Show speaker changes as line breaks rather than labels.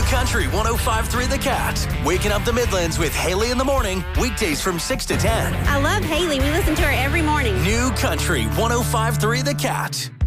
Country 105.3 The Cat. Waking up the Midlands with Haley in the morning. Weekdays from 6 to 10.
I love Haley. We listen to her every morning.
New Country 105.3 The Cat.